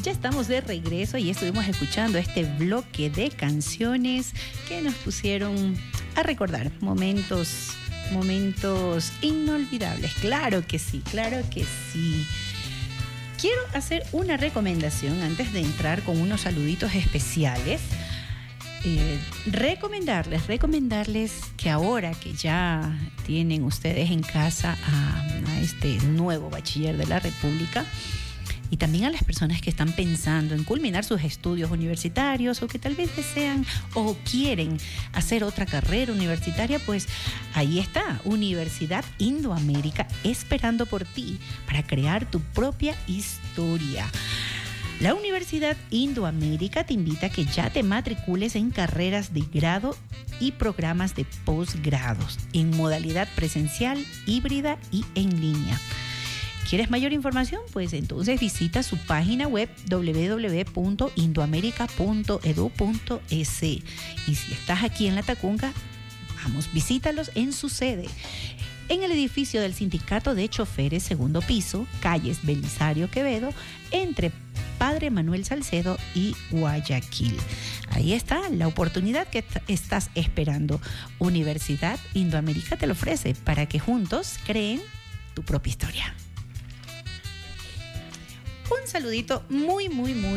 Ya estamos de regreso y estuvimos escuchando este bloque de canciones que nos pusieron a recordar momentos inolvidables. Claro que sí, claro que sí. Quiero hacer una recomendación antes de entrar con unos saluditos especiales. Recomendarles que ahora que ya tienen ustedes en casa a este nuevo bachiller de la República, y también a las personas que están pensando en culminar sus estudios universitarios o que tal vez desean o quieren hacer otra carrera universitaria, pues ahí está, Universidad Indoamérica esperando por ti para crear tu propia historia. La Universidad Indoamérica te invita a que ya te matricules en carreras de grado y programas de posgrados en modalidad presencial, híbrida y en línea. ¿Quieres mayor información? Pues entonces visita su página web www.indoamerica.edu.es. Y si estás aquí en La Tacunga, vamos, visítalos en su sede. En el edificio del Sindicato de Choferes, segundo piso, calles Belisario Quevedo, entre Padre Manuel Salcedo y Guayaquil. Ahí está la oportunidad que estás esperando. Universidad Indoamérica te lo ofrece para que juntos creen tu propia historia. Un saludito muy,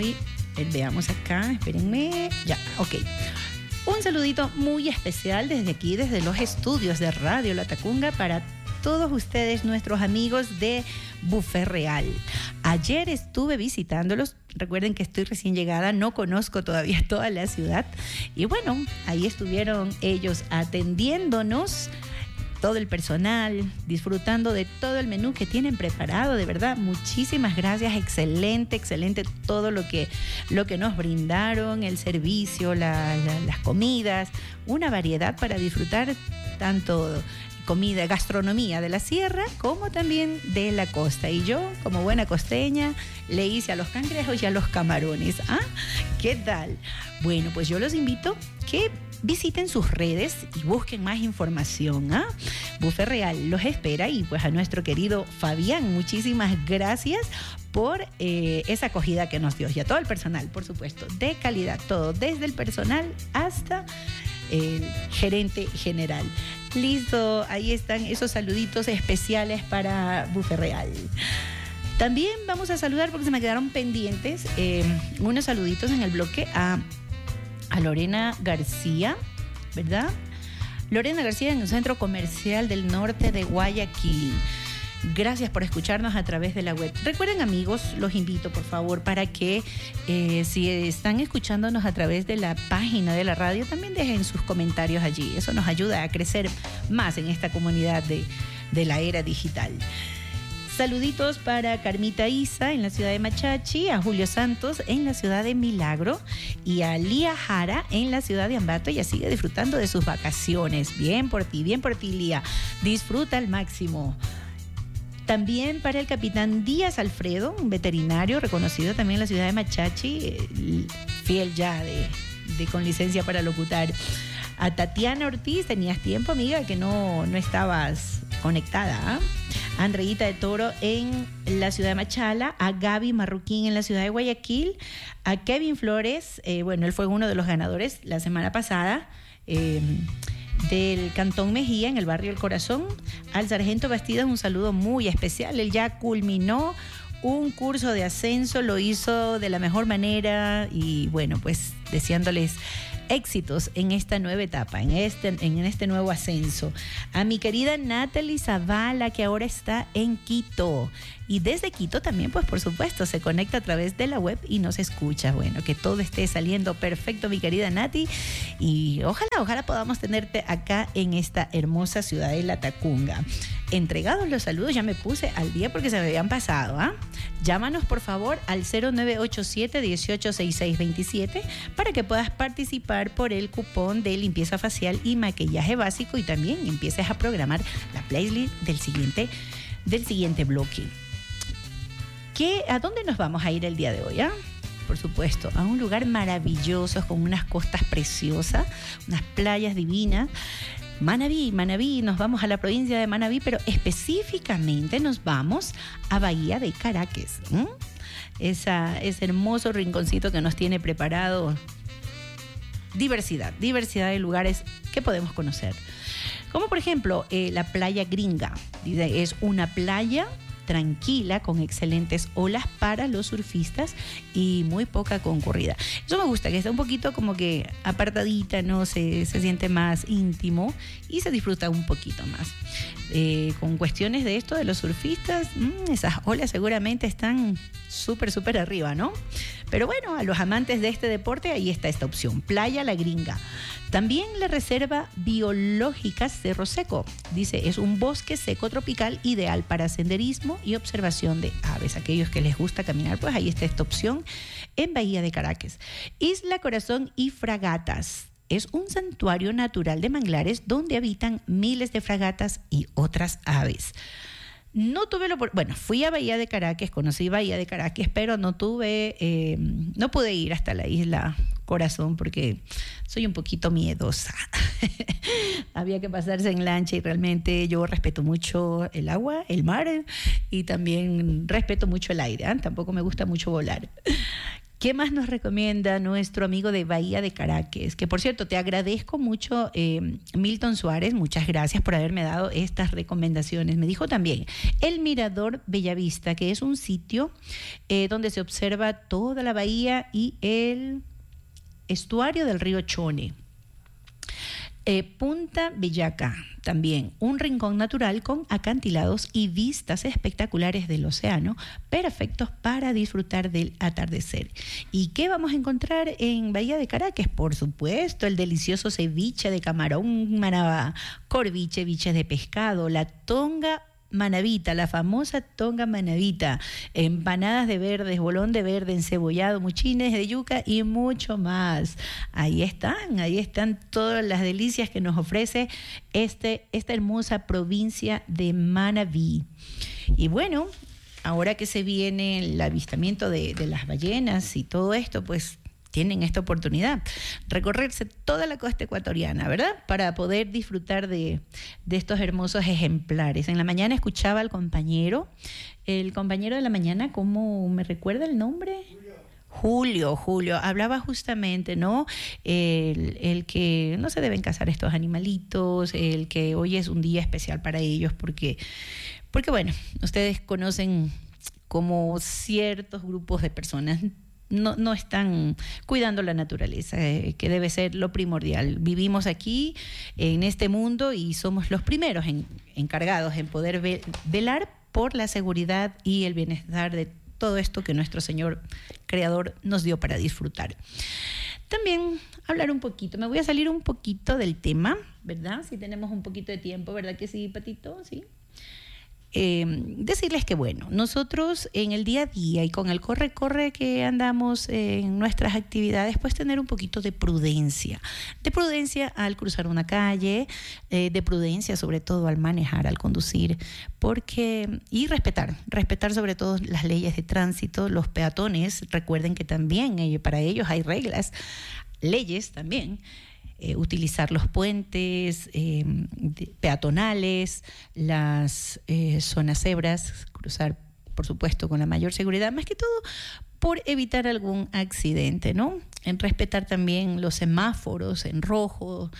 veamos acá, espérenme, ya, ok. Un saludito muy especial desde aquí, desde los estudios de Radio La Tacunga para todos ustedes, nuestros amigos de Buffet Real. Ayer estuve visitándolos, recuerden que estoy recién llegada, no conozco todavía toda la ciudad, y bueno, ahí estuvieron ellos atendiéndonos, todo el personal, disfrutando de todo el menú que tienen preparado. De verdad, muchísimas gracias, excelente todo lo que nos brindaron, el servicio, las comidas, una variedad para disfrutar, tanto comida, gastronomía de la sierra como también de la costa. Y yo, como buena costeña, le hice a los cangrejos y a los camarones. ¿Ah? ¿Qué tal? Bueno, pues yo los invito que visiten sus redes y busquen más información. Buffet Real los espera, y pues a nuestro querido Fabián, muchísimas gracias por esa acogida que nos dio, y a todo el personal, por supuesto, de calidad, todo, desde el personal hasta el gerente general. Listo, ahí están esos saluditos especiales para Buffet Real. También vamos a saludar, porque se me quedaron pendientes, unos saluditos en el bloque a Lorena García, ¿verdad? Lorena García en el Centro Comercial del Norte de Guayaquil. Gracias por escucharnos a través de la web. Recuerden, amigos, los invito, por favor, para que si están escuchándonos a través de la página de la radio, también dejen sus comentarios allí. Eso nos ayuda a crecer más en esta comunidad de la era digital. Saluditos para Carmita Isa en la ciudad de Machachi, a Julio Santos en la ciudad de Milagro y a Lía Jara en la ciudad de Ambato. Ella sigue disfrutando de sus vacaciones. Bien por ti, Lía. Disfruta al máximo. También para el capitán Díaz Alfredo, un veterinario reconocido también en la ciudad de Machachi, fiel ya con licencia para locutar. A Tatiana Ortiz, tenías tiempo, amiga, que no estabas conectada. A Andreita de Toro en la ciudad de Machala, a Gaby Marroquín en la ciudad de Guayaquil, a Kevin Flores, él fue uno de los ganadores la semana pasada, del Cantón Mejía en el barrio El Corazón. Al sargento Bastidas un saludo muy especial. Él ya culminó un curso de ascenso, lo hizo de la mejor manera, y bueno, pues deseándoles éxitos en esta nueva etapa, en este nuevo ascenso. A mi querida Natalie Zavala, que ahora está en Quito. Y desde Quito también, pues por supuesto, se conecta a través de la web y nos escucha. Bueno, que todo esté saliendo perfecto, mi querida Nati. Y ojalá podamos tenerte acá en esta hermosa ciudad de La Tacunga. Entregados los saludos, ya me puse al día porque se me habían pasado. Llámanos, por favor, al 0987-186627 para que puedas participar por el cupón de limpieza facial y maquillaje básico, y también empieces a programar la playlist del siguiente bloque. ¿A dónde nos vamos a ir el día de hoy? Por supuesto, a un lugar maravilloso con unas costas preciosas, unas playas divinas. Manabí, nos vamos a la provincia de Manabí, pero específicamente nos vamos a Bahía de Caracas. ese hermoso rinconcito que nos tiene preparado. Diversidad de lugares que podemos conocer. Como por ejemplo, la playa Gringa. Dice, es una playa tranquila, con excelentes olas para los surfistas y muy poca concurrida. Eso me gusta, que está un poquito como que apartadita, ¿no? Se siente más íntimo y se disfruta un poquito más. Con cuestiones de esto de los surfistas, esas olas seguramente están súper arriba, ¿no? Pero bueno, a los amantes de este deporte, ahí está esta opción, Playa La Gringa. También la Reserva Biológica Cerro Seco. Dice, es un bosque seco tropical ideal para senderismo y observación de aves. Aquellos que les gusta caminar, pues ahí está esta opción en Bahía de Caracas. Isla Corazón y Fragatas. Es un santuario natural de manglares donde habitan miles de fragatas y otras aves. No tuve fui a Bahía de Caracas, conocí Bahía de Caracas, pero no pude ir hasta la Isla Corazón porque soy un poquito miedosa. Había que pasarse en lancha y realmente yo respeto mucho el agua, el mar, y también respeto mucho el aire, ¿eh? Tampoco me gusta mucho volar. ¿Qué más nos recomienda nuestro amigo de Bahía de Caracas? Que por cierto, te agradezco mucho, Milton Suárez, muchas gracias por haberme dado estas recomendaciones. Me dijo también el Mirador Bellavista, que es un sitio donde se observa toda la bahía y el estuario del río Chone. Punta Bellaca, también un rincón natural con acantilados y vistas espectaculares del océano, perfectos para disfrutar del atardecer. ¿Y qué vamos a encontrar en Bahía de Caracas? Por supuesto, el delicioso ceviche de camarón, manabá, corviche, biches de pescado, la tonga manavita, la famosa tonga manavita, empanadas de verdes, bolón de verde, encebollado, muchines de yuca y mucho más. Ahí están todas las delicias que nos ofrece esta hermosa provincia de Manabí. Y bueno, ahora que se viene el avistamiento de las ballenas y todo esto, pues tienen esta oportunidad, recorrerse toda la costa ecuatoriana, ¿verdad? Para poder disfrutar de estos hermosos ejemplares. En la mañana escuchaba al compañero de la mañana, ¿cómo me recuerda el nombre? Julio, hablaba justamente, ¿no? El que no se deben cazar estos animalitos, el que hoy es un día especial para ellos, porque bueno, ustedes conocen como ciertos grupos de personas no están cuidando la naturaleza, que debe ser lo primordial. Vivimos aquí en este mundo y somos los primeros encargados en poder velar por la seguridad y el bienestar de todo esto que nuestro Señor Creador nos dio para disfrutar. También hablar un poquito, me voy a salir un poquito del tema, ¿verdad? Si tenemos un poquito de tiempo, ¿verdad que sí, Patito? Sí. Decirles que bueno, nosotros en el día a día y con el corre que andamos en nuestras actividades, pues tener un poquito de prudencia al cruzar una calle, de prudencia sobre todo al manejar, al conducir, y respetar sobre todo las leyes de tránsito. Los peatones, recuerden que también para ellos hay reglas, leyes también. Utilizar los puentes peatonales, las zonas cebras, cruzar, por supuesto, con la mayor seguridad, más que todo por evitar algún accidente, ¿no? En respetar también los semáforos en rojo,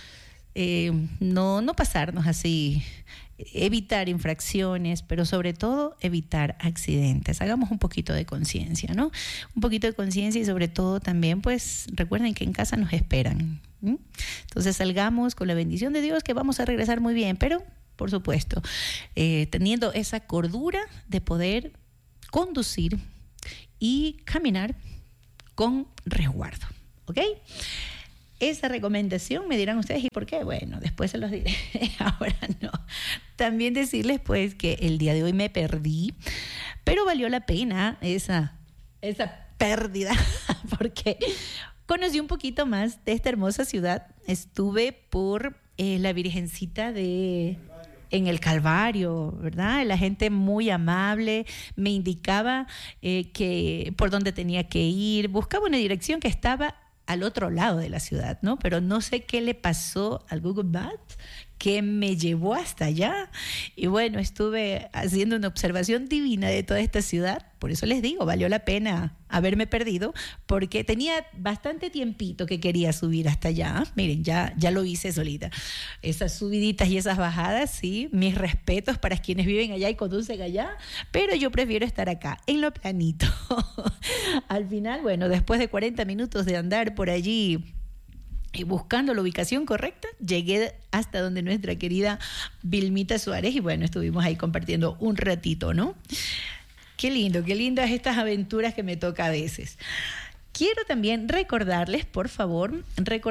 no pasarnos así, evitar infracciones, pero sobre todo evitar accidentes. Hagamos un poquito de conciencia, ¿no? Un poquito de conciencia y sobre todo también, pues, recuerden que en casa nos esperan. Entonces salgamos con la bendición de Dios, que vamos a regresar muy bien, pero por supuesto teniendo esa cordura de poder conducir y caminar con resguardo, ¿ok? Esa recomendación me dirán ustedes, ¿y por qué? Bueno, después se los diré, ahora no. También decirles pues que el día de hoy me perdí, pero valió la pena esa pérdida, porque conocí un poquito más de esta hermosa ciudad. Estuve por la Virgencita en el Calvario, ¿verdad? La gente muy amable, me indicaba que por dónde tenía que ir, buscaba una dirección que estaba al otro lado de la ciudad, ¿no? Pero no sé qué le pasó al Google Maps, que me llevó hasta allá. Y bueno, estuve haciendo una observación divina de toda esta ciudad. Por eso les digo, valió la pena haberme perdido, porque tenía bastante tiempito que quería subir hasta allá. Miren, ya lo hice solita. Esas subiditas y esas bajadas, sí, mis respetos para quienes viven allá y conducen allá, pero yo prefiero estar acá, en lo planito. Al final, bueno, después de 40 minutos de andar por allí y buscando la ubicación correcta, llegué hasta donde nuestra querida Vilmita Suárez y bueno, estuvimos ahí compartiendo un ratito, ¿no? Qué lindas estas aventuras que me toca a veces. Quiero también recordarles, por favor,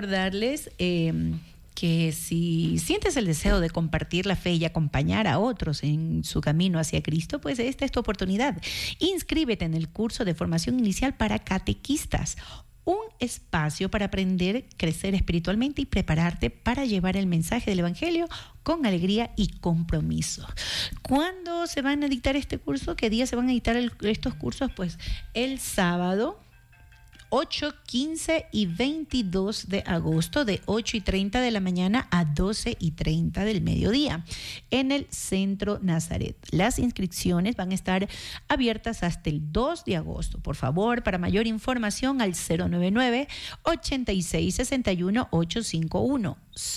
que si sientes el deseo de compartir la fe y acompañar a otros en su camino hacia Cristo, pues esta es tu oportunidad. Inscríbete en el curso de formación inicial para catequistas, un espacio para aprender, crecer espiritualmente y prepararte para llevar el mensaje del Evangelio con alegría y compromiso. ¿Cuándo se van a dictar este curso? ¿Qué día se van a dictar estos cursos? Pues el sábado 8, 15 y 22 de agosto, de 8:30 de la mañana a 12:30 del mediodía, en el Centro Nazaret. Las inscripciones van a estar abiertas hasta el 2 de agosto. Por favor, para mayor información, al 099-8661-851.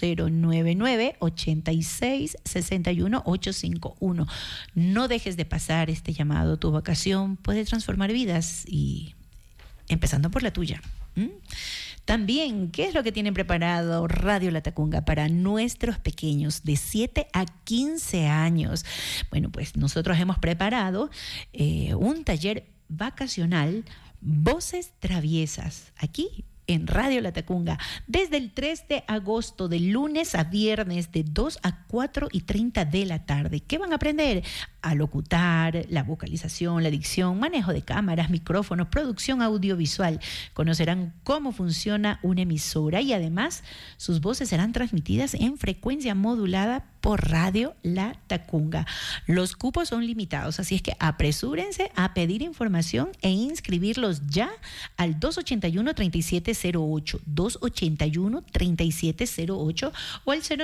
099-8661-851. No dejes de pasar este llamado. Tu vocación puede transformar vidas y empezando por la tuya. También, ¿qué es lo que tiene preparado Radio Latacunga para nuestros pequeños de 7 a 15 años? Bueno, pues nosotros hemos preparado un taller vacacional, Voces Traviesas, aquí en Radio Latacunga, desde el 3 de agosto, de lunes a viernes, de 2 a 4:30 de la tarde. ¿Qué van a aprender? A locutar, la vocalización, la dicción, manejo de cámaras, micrófonos, producción audiovisual. Conocerán cómo funciona una emisora y además sus voces serán transmitidas en frecuencia modulada por Radio Latacunga. Los cupos son limitados, así es que apresúrense a pedir información e inscribirlos ya al 281-3708, 281-3708 o al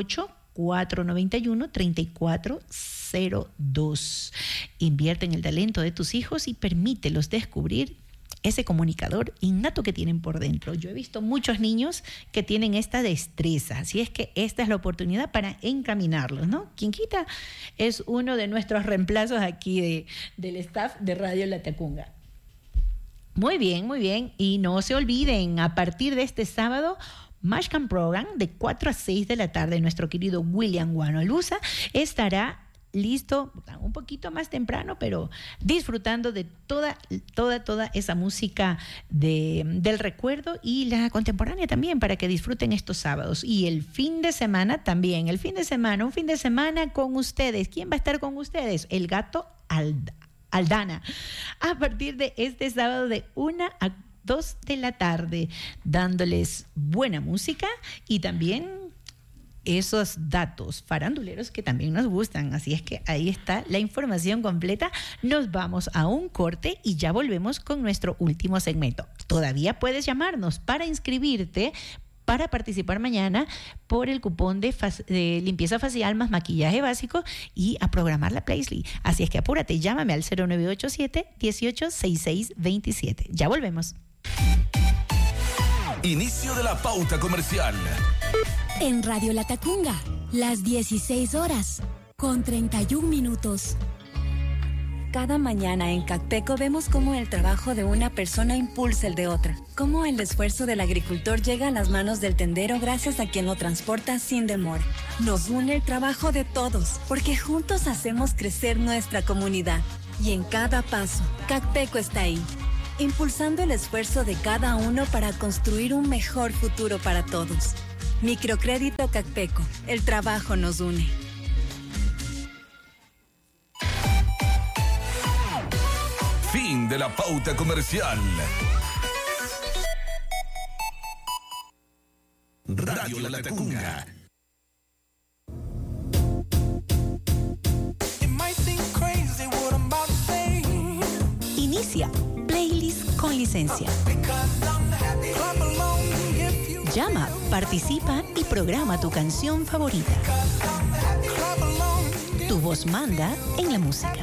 098-491-3402. Invierte en el talento de tus hijos y permítelos descubrir ese comunicador innato que tienen por dentro. Yo he visto muchos niños que tienen esta destreza, así es que esta es la oportunidad para encaminarlos, ¿no? Quien quita es uno de nuestros reemplazos aquí del staff de Radio Latacunga. Muy bien, y no se olviden, a partir de este sábado, Mashcam Program de 4 a 6 de la tarde, nuestro querido William Guanolusa estará listo un poquito más temprano, pero disfrutando de toda esa música del recuerdo y la contemporánea también, para que disfruten estos sábados. Y el fin de semana también, un fin de semana con ustedes. ¿Quién va a estar con ustedes? El gato Aldana, a partir de este sábado de 1 a 2 de la tarde, dándoles buena música y también esos datos faranduleros que también nos gustan. Así es que ahí está la información completa. Nos vamos a un corte y ya volvemos con nuestro último segmento. Todavía puedes llamarnos para inscribirte para participar mañana por el cupón de limpieza facial más maquillaje básico y a programar la playlist. Así es que apúrate, llámame al 0987-186627. Ya volvemos. Inicio de la pauta comercial. En Radio Latacunga, las 16 horas, con 31 minutos. Cada mañana en Cacpeco vemos cómo el trabajo de una persona impulsa el de otra. Cómo el esfuerzo del agricultor llega a las manos del tendero gracias a quien lo transporta sin demora. Nos une el trabajo de todos, porque juntos hacemos crecer nuestra comunidad. Y en cada paso, Cacpeco está ahí, impulsando el esfuerzo de cada uno para construir un mejor futuro para todos. Microcrédito Cacpeco, el trabajo nos une. Fin de la pauta comercial. Radio Latacunga. Inicia Playlist con licencia. Llama, participa y programa tu canción favorita. Tu voz manda en la música.